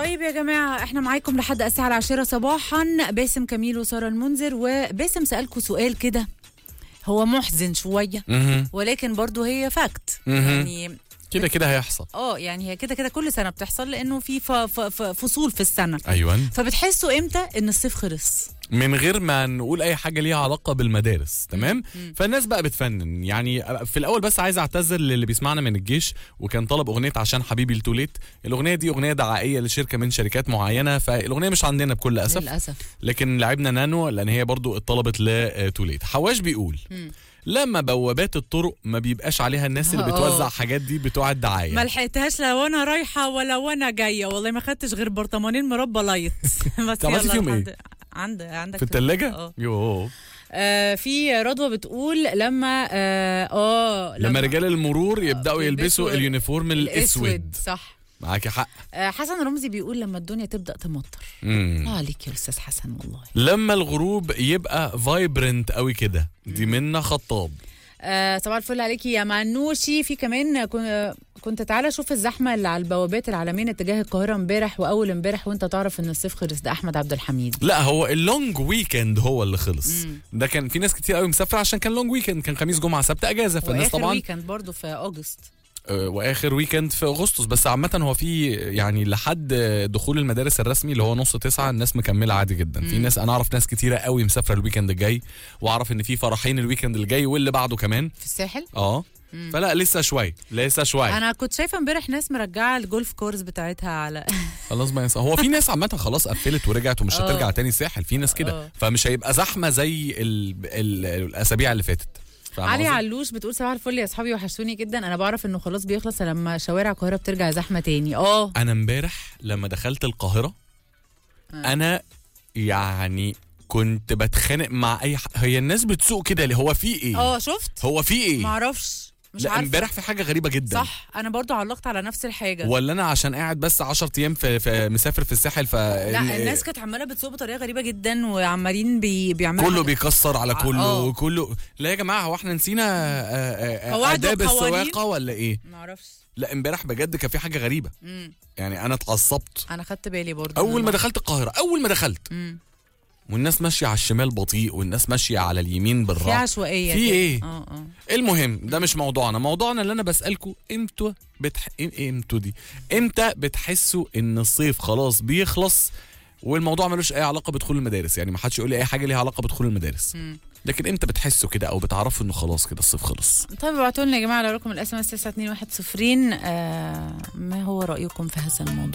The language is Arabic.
طيب يا جماعة احنا معاكم لحد الساعة 10 صباحا، باسم كميل وسارة المنذر. وباسم سألكوا سؤال كده هو محزن شوية ولكن برضو هي فاكت يعني كده كده هيحصل. يعني هي كده كده كل سنة بتحصل لأنه في فصول في السنة. أيوة. فبتحسوا امتى ان الصيف خلص من غير ما نقول اي حاجه ليها علاقه بالمدارس، تمام؟ فالناس بقى بتفنن يعني. في الاول بس عايز اعتذر للي بيسمعنا من الجيش وكان طلب اغنيه عشان حبيبي التوليت. الاغنيه دي اغنيه دعائيه لشركه من شركات معينه، فالاغنيه مش عندنا بكل اسف للاسف، لكن لعبنا نانو لان هي برضو اتطلبت لتوليت. حواش بيقول لما بوابات الطرق ما بيبقاش عليها الناس اللي بتوزع حاجات دي بتوع الدعايه، ما لحقتهاش لا وانا رايحه ولا وانا جايه، والله ما خدتش غير برطمانين مربى لايت. بس عملتي فيهم ايه؟ عندك في الثلاجه. يوه. في رضوى بتقول لما رجال المرور يبداوا يلبسوا اليونيفورم الاسود. صح، معاكي حق. حسن رمزي بيقول لما الدنيا تبدا تمطر. عليك يا استاذ حسن والله. لما الغروب يبقى فايبرنت قوي كده، دي منا خطاب. صباح الفل عليكي يا منوشي. في كمان كنت تعالى شوف الزحمه اللي على البوابات العالمين اتجاه القاهره امبارح واول امبارح وانت تعرف ان الصيف خلص. ده احمد عبد الحميد. لا هو اللونج ويكند هو اللي خلص. ده كان في ناس كتير قوي مسافره عشان كان لونج ويكند، كان خميس جمعه سبت اجازه، فالناس طبعا واخر ويكند برضو في اغسطس واخر ويكند في اغسطس. بس عامه هو في يعني لحد دخول المدارس الرسمي اللي هو نص 9 الناس مكمله عادي جدا. في ناس انا اعرف ناس كتيره قوي مسافره الويكند الجاي، واعرف ان في فرحين الويكند الجاي واللي بعده كمان في الساحل. فلا لسه شويه. انا كنت شايفه امبارح ناس مرجعه الجولف كورس بتاعتها على خلاص ما ينسى. هو في ناس عامه خلاص قفلت ورجعت ومش هترجع تاني الساحل. في ناس كده فمش هيبقى زحمه زي الاسابيع اللي فاتت. علي علوش بتقول صباح الفل يا اصحابي وحشوني جدا. انا بعرف انه خلاص بيخلص لما شوارع القاهره بترجع زحمه تاني. انا امبارح لما دخلت القاهره انا يعني كنت بتخانق مع هي الناس بتسوق كده ليه؟ هو في ايه؟ شفت هو في ايه؟ معرفش، مش لا عارفه. امبارح في حاجه غريبه جدا. صح، انا برضو علقت على نفس الحاجه. ولا انا عشان قاعد بس 10 ايام في مسافر في الساحل لا الناس كانت عماله بتسوق بطريقه غريبه جدا وعمالين بيعملوا كله بيكسر على كله وكله. لا يا جماعه هو احنا نسينا آداب السواقه ولا ايه؟ معرفش. لا امبارح بجد كان في حاجه غريبه. يعني انا اتعصبت. انا خدت بالي برضو اول ما دخلت القاهره اول ما دخلت والناس ماشيه على الشمال بطيء والناس ماشيه على اليمين بالراحه. في عشوائيه في ايه؟ المهم ده مش موضوعنا اللي انا بسالكم امتى بتحسوا ان الصيف خلاص بيخلص والموضوع ملوش اي علاقه بدخول المدارس؟ يعني ما حدش يقول لي اي حاجه ليها علاقه بدخول المدارس. لكن امتى بتحسوا كده او بتعرفوا انه خلاص كده الصيف خلص؟ طيب ابعتوا لنا يا جماعه على رقم الاس ام اس 9210. ما هو رايكم في هذا الموضوع؟